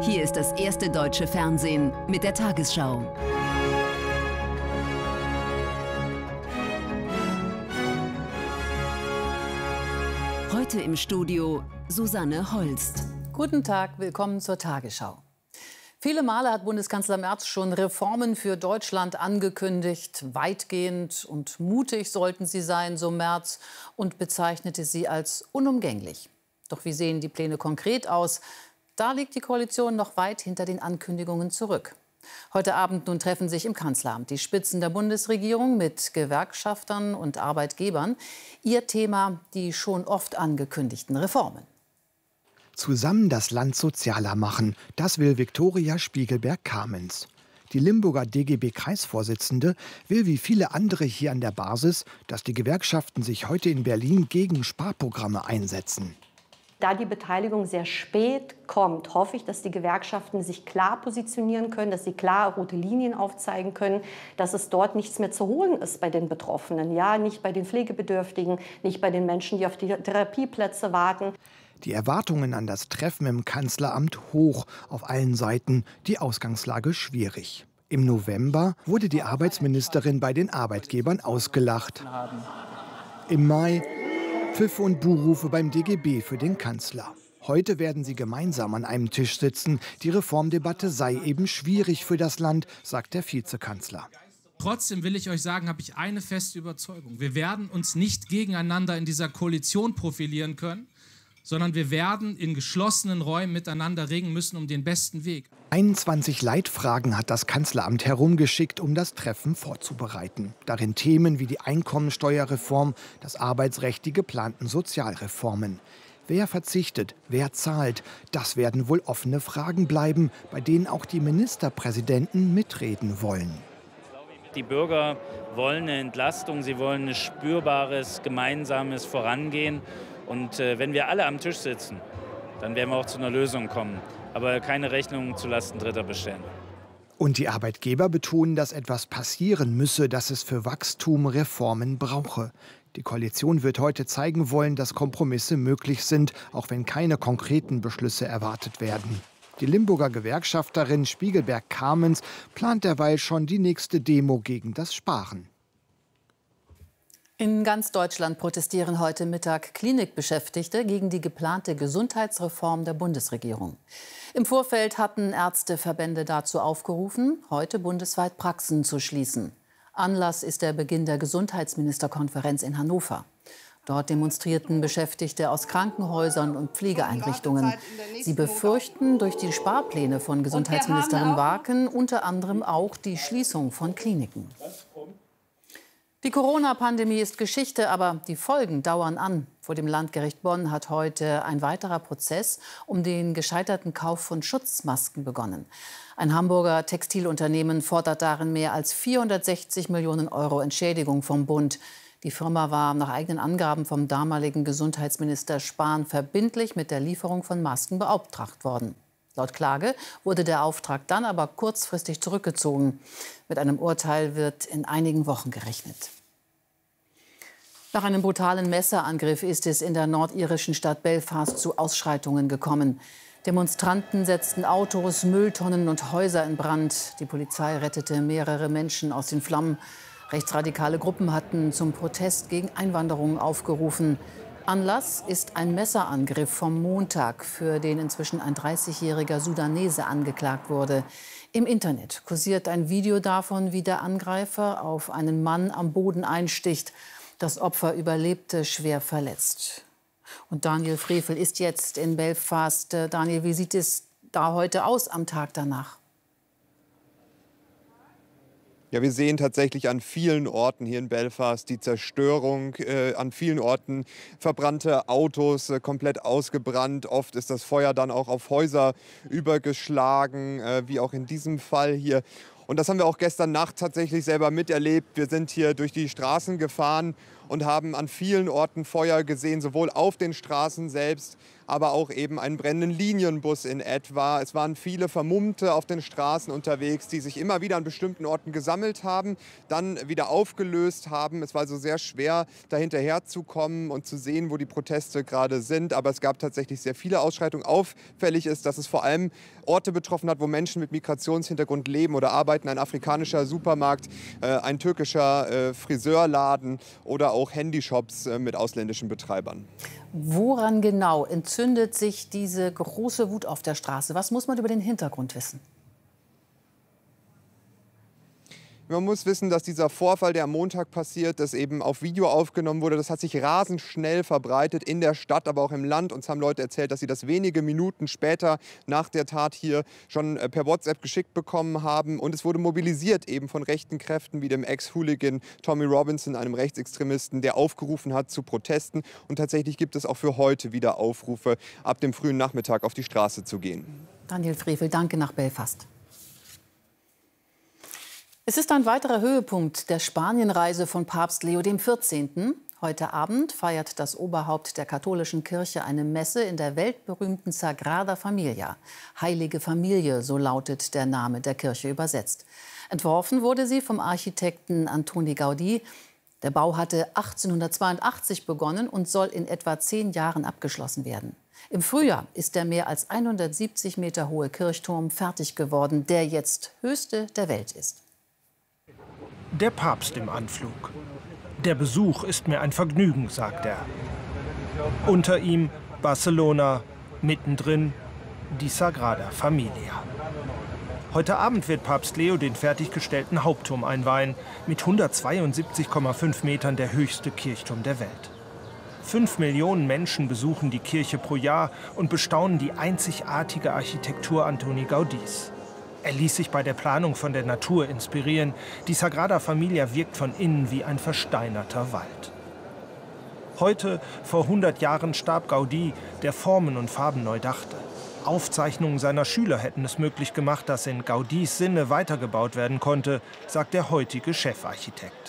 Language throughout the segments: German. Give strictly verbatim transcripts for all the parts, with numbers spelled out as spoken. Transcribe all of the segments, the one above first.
Hier ist das erste deutsche Fernsehen mit der Tagesschau. Heute im Studio Susanne Holst. Guten Tag, willkommen zur Tagesschau. Viele Male hat Bundeskanzler Merz schon Reformen für Deutschland angekündigt. Weitgehend und mutig sollten sie sein, so Merz, und bezeichnete sie als unumgänglich. Doch wie sehen die Pläne konkret aus? Da liegt die Koalition noch weit hinter den Ankündigungen zurück. Heute Abend nun treffen sich im Kanzleramt die Spitzen der Bundesregierung mit Gewerkschaftern und Arbeitgebern. Ihr Thema die schon oft angekündigten Reformen. Zusammen das Land sozialer machen, das will Viktoria Spiegelberg-Kamens. Die Limburger D G B-Kreisvorsitzende will wie viele andere hier an der Basis, dass die Gewerkschaften sich heute in Berlin gegen Sparprogramme einsetzen. Da die Beteiligung sehr spät kommt, hoffe ich, dass die Gewerkschaften sich klar positionieren können, dass sie klar rote Linien aufzeigen können, dass es dort nichts mehr zu holen ist bei den Betroffenen. Ja, nicht bei den Pflegebedürftigen, nicht bei den Menschen, die auf die Therapieplätze warten. Die Erwartungen an das Treffen im Kanzleramt hoch, auf allen Seiten, die Ausgangslage schwierig. Im November wurde die Arbeitsministerin bei den Arbeitgebern ausgelacht. Im Mai Pfiffe und Buhrufe beim D G B für den Kanzler. Heute werden sie gemeinsam an einem Tisch sitzen. Die Reformdebatte sei eben schwierig für das Land, sagt der Vizekanzler. Trotzdem will ich euch sagen, habe ich eine feste Überzeugung. Wir werden uns nicht gegeneinander in dieser Koalition profilieren können, sondern wir werden in geschlossenen Räumen miteinander ringen müssen um den besten Weg. einundzwanzig Leitfragen hat das Kanzleramt herumgeschickt, um das Treffen vorzubereiten. Darin Themen wie die Einkommensteuerreform, das Arbeitsrecht, die geplanten Sozialreformen. Wer verzichtet, wer zahlt, das werden wohl offene Fragen bleiben, bei denen auch die Ministerpräsidenten mitreden wollen. Die Bürger wollen eine Entlastung, sie wollen ein spürbares, gemeinsames Vorangehen. Und äh, wenn wir alle am Tisch sitzen, dann werden wir auch zu einer Lösung kommen. Aber keine Rechnung zulasten Dritter bestellen. Und die Arbeitgeber betonen, dass etwas passieren müsse, dass es für Wachstum Reformen brauche. Die Koalition wird heute zeigen wollen, dass Kompromisse möglich sind, auch wenn keine konkreten Beschlüsse erwartet werden. Die Limburger Gewerkschafterin Spiegelberg-Kamens plant derweil schon die nächste Demo gegen das Sparen. In ganz Deutschland protestieren heute Mittag Klinikbeschäftigte gegen die geplante Gesundheitsreform der Bundesregierung. Im Vorfeld hatten Ärzteverbände dazu aufgerufen, heute bundesweit Praxen zu schließen. Anlass ist der Beginn der Gesundheitsministerkonferenz in Hannover. Dort demonstrierten Beschäftigte aus Krankenhäusern und Pflegeeinrichtungen. Sie befürchten durch die Sparpläne von Gesundheitsministerin Warken unter anderem auch die Schließung von Kliniken. Die Corona-Pandemie ist Geschichte, aber die Folgen dauern an. Vor dem Landgericht Bonn hat heute ein weiterer Prozess um den gescheiterten Kauf von Schutzmasken begonnen. Ein Hamburger Textilunternehmen fordert darin mehr als vierhundertsechzig Millionen Euro Entschädigung vom Bund. Die Firma war nach eigenen Angaben vom damaligen Gesundheitsminister Spahn verbindlich mit der Lieferung von Masken beauftragt worden. Laut Klage wurde der Auftrag dann aber kurzfristig zurückgezogen. Mit einem Urteil wird in einigen Wochen gerechnet. Nach einem brutalen Messerangriff ist es in der nordirischen Stadt Belfast zu Ausschreitungen gekommen. Demonstranten setzten Autos, Mülltonnen und Häuser in Brand. Die Polizei rettete mehrere Menschen aus den Flammen. Rechtsradikale Gruppen hatten zum Protest gegen Einwanderung aufgerufen. Anlass ist ein Messerangriff vom Montag, für den inzwischen ein dreißigjähriger Sudanese angeklagt wurde. Im Internet kursiert ein Video davon, wie der Angreifer auf einen Mann am Boden einsticht. Das Opfer überlebte schwer verletzt. Und Daniel Frevel ist jetzt in Belfast. Daniel, wie sieht es da heute aus am Tag danach? Ja, wir sehen tatsächlich an vielen Orten hier in Belfast die Zerstörung, äh, an vielen Orten verbrannte Autos, äh, komplett ausgebrannt. Oft ist das Feuer dann auch auf Häuser übergeschlagen, äh, wie auch in diesem Fall hier. Und das haben wir auch gestern Nacht tatsächlich selber miterlebt. Wir sind hier durch die Straßen gefahren und haben an vielen Orten Feuer gesehen, sowohl auf den Straßen selbst aber auch eben einen brennenden Linienbus in etwa. Es waren viele Vermummte auf den Straßen unterwegs, die sich immer wieder an bestimmten Orten gesammelt haben, dann wieder aufgelöst haben. Es war also sehr schwer, dahinterher zu kommen und zu sehen, wo die Proteste gerade sind. Aber es gab tatsächlich sehr viele Ausschreitungen. Auffällig ist, dass es vor allem Orte betroffen hat, wo Menschen mit Migrationshintergrund leben oder arbeiten. Ein afrikanischer Supermarkt, äh, ein türkischer äh, Friseurladen oder auch Handyshops äh, mit ausländischen Betreibern. Woran genau entzündet sich diese große Wut auf der Straße? Was muss man über den Hintergrund wissen? Man muss wissen, dass dieser Vorfall, der am Montag passiert, das eben auf Video aufgenommen wurde, das hat sich rasend schnell verbreitet in der Stadt, aber auch im Land. Uns haben Leute erzählt, dass sie das wenige Minuten später nach der Tat hier schon per WhatsApp geschickt bekommen haben. Und es wurde mobilisiert eben von rechten Kräften wie dem Ex-Hooligan Tommy Robinson, einem Rechtsextremisten, der aufgerufen hat zu Protesten. Und tatsächlich gibt es auch für heute wieder Aufrufe, ab dem frühen Nachmittag auf die Straße zu gehen. Daniel Frevel, danke nach Belfast. Es ist ein weiterer Höhepunkt der Spanienreise von Papst Leo der vierzehnte. Heute Abend feiert das Oberhaupt der katholischen Kirche eine Messe in der weltberühmten Sagrada Familia. Heilige Familie, so lautet der Name der Kirche übersetzt. Entworfen wurde sie vom Architekten Antoni Gaudí. Der Bau hatte achtzehnhundertzweiundachtzig begonnen und soll in etwa zehn Jahren abgeschlossen werden. Im Frühjahr ist der mehr als hundertsiebzig Meter hohe Kirchturm fertig geworden, der jetzt höchste der Welt ist. Der Papst im Anflug. Der Besuch ist mir ein Vergnügen, sagt er. Unter ihm Barcelona, mittendrin die Sagrada Familia. Heute Abend wird Papst Leo den fertiggestellten Hauptturm einweihen, mit hundertzweiundsiebzig Komma fünf Metern der höchste Kirchturm der Welt. Fünf Millionen Menschen besuchen die Kirche pro Jahr und bestaunen die einzigartige Architektur Antoni Gaudís. Er ließ sich bei der Planung von der Natur inspirieren. Die Sagrada Familia wirkt von innen wie ein versteinerter Wald. Heute, vor hundert Jahren, starb Gaudí, der Formen und Farben neu dachte. Aufzeichnungen seiner Schüler hätten es möglich gemacht, dass in Gaudís Sinne weitergebaut werden konnte, sagt der heutige Chefarchitekt.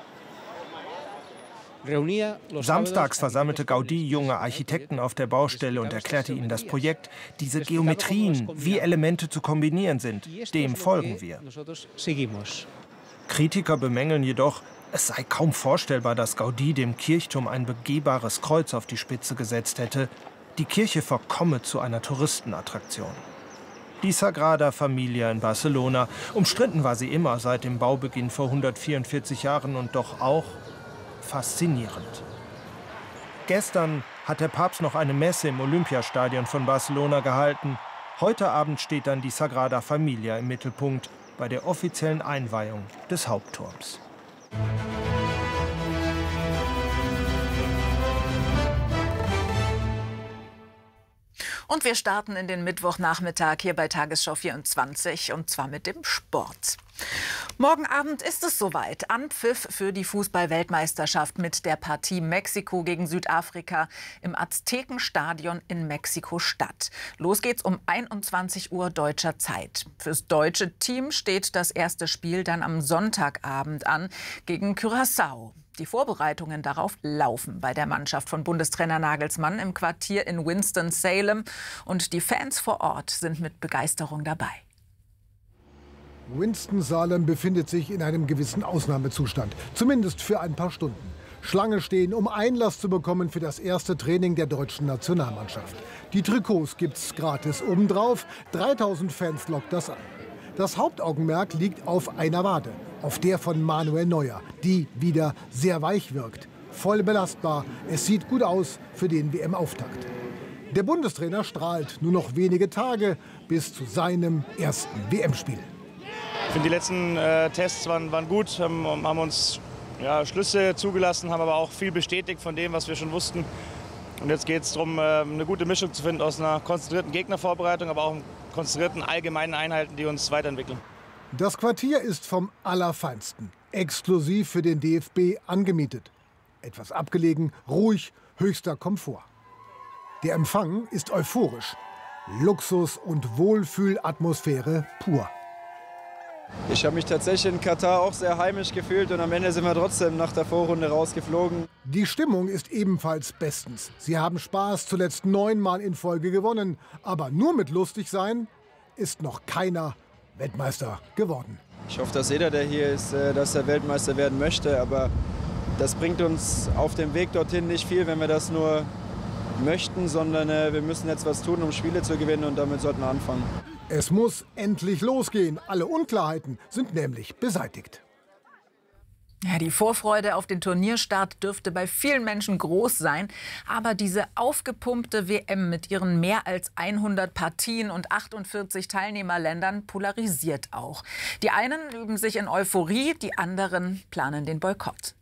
Samstags versammelte Gaudí junge Architekten auf der Baustelle und erklärte ihnen das Projekt. Diese Geometrien, wie Elemente zu kombinieren sind, dem folgen wir. Kritiker bemängeln jedoch, es sei kaum vorstellbar, dass Gaudí dem Kirchturm ein begehbares Kreuz auf die Spitze gesetzt hätte. Die Kirche verkomme zu einer Touristenattraktion. Die Sagrada Familia in Barcelona. Umstritten war sie immer seit dem Baubeginn vor hundertvierundvierzig Jahren und doch auch faszinierend. Gestern hat der Papst noch eine Messe im Olympiastadion von Barcelona gehalten. Heute Abend steht dann die Sagrada Familia im Mittelpunkt bei der offiziellen Einweihung des Hauptturms. Und wir starten in den Mittwochnachmittag hier bei Tagesschau vierundzwanzig und zwar mit dem Sport. Morgen Abend ist es soweit. Anpfiff für die Fußball-Weltmeisterschaft mit der Partie Mexiko gegen Südafrika im Aztekenstadion in Mexiko-Stadt. Los geht's um einundzwanzig Uhr deutscher Zeit. Fürs deutsche Team steht das erste Spiel dann am Sonntagabend an gegen Curaçao. Die Vorbereitungen darauf laufen bei der Mannschaft von Bundestrainer Nagelsmann im Quartier in Winston-Salem. Und die Fans vor Ort sind mit Begeisterung dabei. Winston-Salem befindet sich in einem gewissen Ausnahmezustand, zumindest für ein paar Stunden. Schlange stehen, um Einlass zu bekommen für das erste Training der deutschen Nationalmannschaft. Die Trikots gibt's gratis obendrauf, dreitausend Fans lockt das an. Das Hauptaugenmerk liegt auf einer Wade, auf der von Manuel Neuer, die wieder sehr weich wirkt. Voll belastbar, es sieht gut aus für den W M-Auftakt. Der Bundestrainer strahlt, nur noch wenige Tage bis zu seinem ersten W M-Spiel. Ich finde, die letzten äh, Tests waren, waren gut, haben, haben uns ja, Schlüsse zugelassen, haben aber auch viel bestätigt von dem, was wir schon wussten. Und jetzt geht es darum, äh, eine gute Mischung zu finden aus einer konzentrierten Gegnervorbereitung, aber auch konzentrierten allgemeinen Einheiten, die uns weiterentwickeln. Das Quartier ist vom Allerfeinsten, exklusiv für den D F B angemietet. Etwas abgelegen, ruhig, höchster Komfort. Der Empfang ist euphorisch. Luxus und Wohlfühlatmosphäre pur. Ich habe mich tatsächlich in Katar auch sehr heimisch gefühlt und am Ende sind wir trotzdem nach der Vorrunde rausgeflogen. Die Stimmung ist ebenfalls bestens. Sie haben Spaß, zuletzt neunmal in Folge gewonnen. Aber nur mit lustig sein ist noch keiner Weltmeister geworden. Ich hoffe, dass jeder, der hier ist, dass er Weltmeister werden möchte. Aber das bringt uns auf dem Weg dorthin nicht viel, wenn wir das nur möchten, sondern wir müssen jetzt was tun, um Spiele zu gewinnen und damit sollten wir anfangen. Es muss endlich losgehen. Alle Unklarheiten sind nämlich beseitigt. Ja, die Vorfreude auf den Turnierstart dürfte bei vielen Menschen groß sein. Aber diese aufgepumpte W M mit ihren mehr als hundert Partien und achtundvierzig Teilnehmerländern polarisiert auch. Die einen üben sich in Euphorie, die anderen planen den Boykott.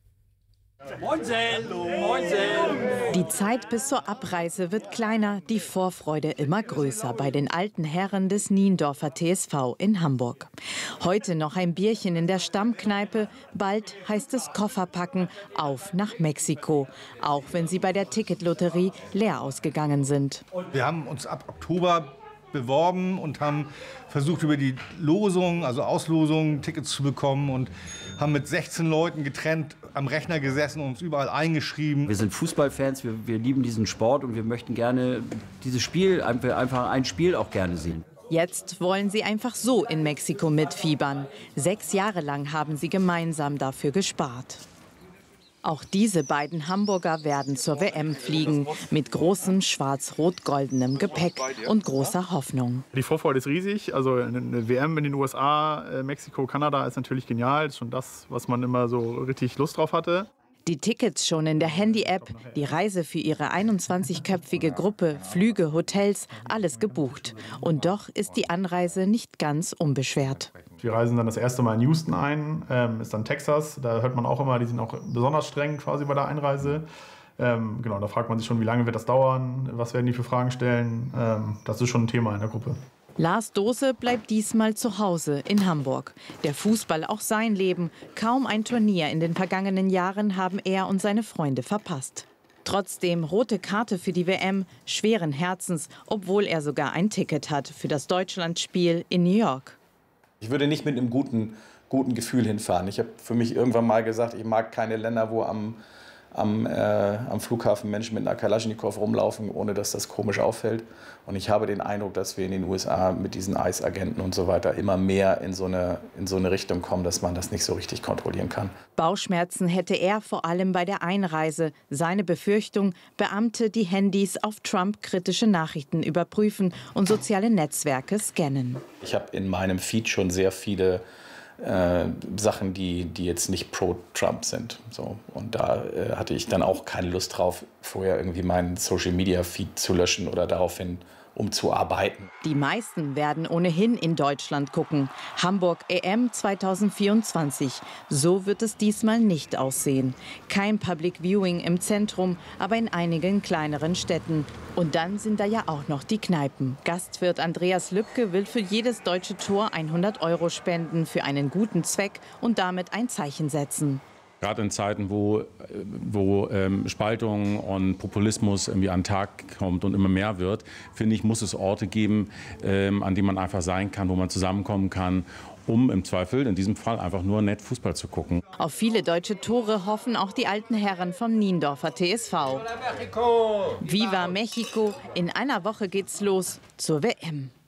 Die Zeit bis zur Abreise wird kleiner, die Vorfreude immer größer bei den alten Herren des Niendorfer T S V in Hamburg. Heute noch ein Bierchen in der Stammkneipe, bald heißt es Koffer packen, auf nach Mexiko. Auch wenn sie bei der Ticketlotterie leer ausgegangen sind. Wir haben uns ab Oktober beworben und haben versucht, über die Losung, also Auslosung, Tickets zu bekommen und haben mit sechzehn Leuten getrennt am Rechner gesessen und uns überall eingeschrieben. Wir sind Fußballfans, wir, wir lieben diesen Sport und wir möchten gerne dieses Spiel, einfach ein Spiel auch gerne sehen. Jetzt wollen sie einfach so in Mexiko mitfiebern. Sechs Jahre lang haben sie gemeinsam dafür gespart. Auch diese beiden Hamburger werden zur W M fliegen, mit großem schwarz-rot-goldenem Gepäck und großer Hoffnung. Die Vorfreude ist riesig. Also eine W M in den U S A, Mexiko, Kanada ist natürlich genial. Das ist schon das, was man immer so richtig Lust drauf hatte. Die Tickets schon in der Handy-App, die Reise für ihre einundzwanzigköpfige Gruppe, Flüge, Hotels, alles gebucht. Und doch ist die Anreise nicht ganz unbeschwert. Wir reisen dann das erste Mal in Houston ein, ähm, ist dann Texas. Da hört man auch immer, die sind auch besonders streng quasi bei der Einreise. Ähm, genau, da fragt man sich schon, wie lange wird das dauern, was werden die für Fragen stellen. Ähm, das ist schon ein Thema in der Gruppe. Lars Dose bleibt diesmal zu Hause in Hamburg. Der Fußball auch sein Leben. Kaum ein Turnier in den vergangenen Jahren haben er und seine Freunde verpasst. Trotzdem rote Karte für die W M, schweren Herzens, obwohl er sogar ein Ticket hat für das Deutschlandspiel in New York. Ich würde nicht mit einem guten, guten Gefühl hinfahren. Ich habe für mich irgendwann mal gesagt, ich mag keine Länder, wo am, am, äh, am Flughafen Menschen mit einer Kalaschnikow rumlaufen, ohne dass das komisch auffällt. Und ich habe den Eindruck, dass wir in den U S A mit diesen ICE-Agenten und so weiter immer mehr in so eine, in so eine Richtung kommen, dass man das nicht so richtig kontrollieren kann. Bauchschmerzen hätte er vor allem bei der Einreise. Seine Befürchtung, Beamte die Handys auf Trump-kritische Nachrichten überprüfen und soziale Netzwerke scannen. Ich habe in meinem Feed schon sehr viele Äh, Sachen, die, die jetzt nicht pro-Trump sind. So. Und da äh, hatte ich dann auch keine Lust drauf, vorher irgendwie meinen Social-Media-Feed zu löschen oder daraufhin umzuarbeiten. Die meisten werden ohnehin in Deutschland gucken. Hamburg E M zweitausendvierundzwanzig. So wird es diesmal nicht aussehen. Kein Public Viewing im Zentrum, aber in einigen kleineren Städten. Und dann sind da ja auch noch die Kneipen. Gastwirt Andreas Lübke will für jedes deutsche Tor hundert Euro spenden für einen guten Zweck und damit ein Zeichen setzen. Gerade in Zeiten, wo, wo ähm, Spaltung und Populismus irgendwie an den Tag kommt und immer mehr wird, finde ich, muss es Orte geben, ähm, an denen man einfach sein kann, wo man zusammenkommen kann, um im Zweifel, in diesem Fall, einfach nur nett Fußball zu gucken. Auf viele deutsche Tore hoffen auch die alten Herren vom Niendorfer T S V. Viva Mexico! In einer Woche geht's los zur W M.